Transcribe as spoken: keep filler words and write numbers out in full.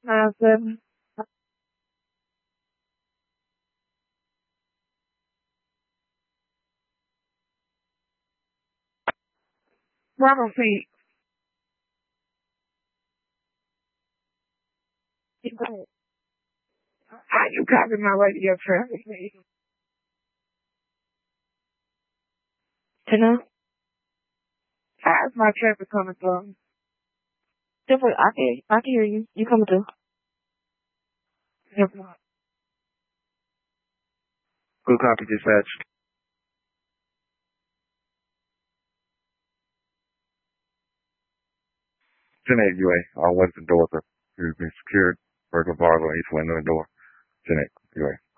nine seven. Bravo feet. How you copy my radio traffic? You know? How's my traffic coming from? Different. I can, I can hear you. You coming through? Different. Good copy, dispatch. ten eight U A. All western doors are to be secured. Burglar bars on each window and door. ten eight U A.